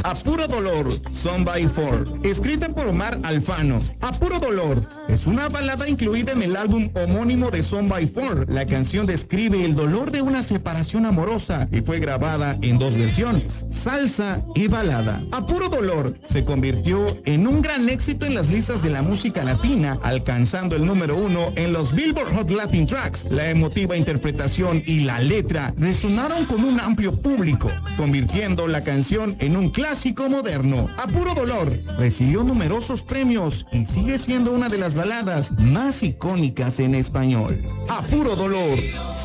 A Puro Dolor, Son by Four, escrita por Omar Alfano. A Puro Dolor es una balada incluida en el álbum homónimo de Son by Four. La canción describe el dolor de una separación amorosa y fue grabada en dos versiones, salsa y balada. A Puro Dolor se convirtió en un gran éxito en las listas de la música latina, alcanzando el número 1 en los Billboard Hot Latin Tracks. La emotiva interpretación y la letra resonaron con un amplio público, convirtiendo la canción en un clásico moderno. A Puro Dolor recibió numerosos premios y sigue siendo una de las baladas más icónicas en español. A Puro Dolor,